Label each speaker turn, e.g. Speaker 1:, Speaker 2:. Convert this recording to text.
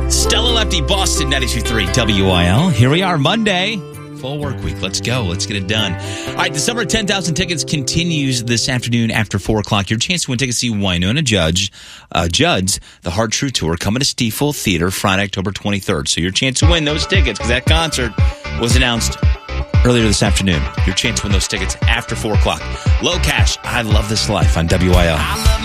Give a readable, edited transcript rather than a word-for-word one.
Speaker 1: Stella Lefty, Boston, 92.3 WIL. Here we are, Monday. Full work week. Let's go. Let's get it done. All right, the Summer 10,000 Tickets continues this afternoon after 4 o'clock. Your chance to win tickets to see Wynonna Judd's The Hard Truth Tour coming to Stiefel Theater Friday, October 23rd. So your chance to win those tickets, because that concert was announced earlier this afternoon. Your chance to win those tickets after 4 o'clock. Low Cash, I Love This Life on WIL.